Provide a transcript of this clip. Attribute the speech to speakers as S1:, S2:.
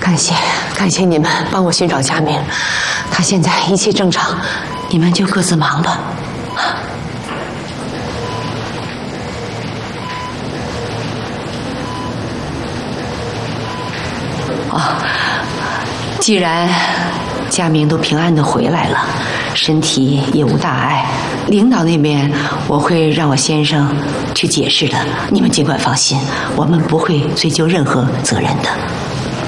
S1: 感谢你们帮我寻找佳明，他现在一切正常，你们就各自忙吧。既然佳明都平安的回来了，身体也无大碍，领导那边我会让我先生去解释的，你们尽管放心，我们不会追究任何责任的。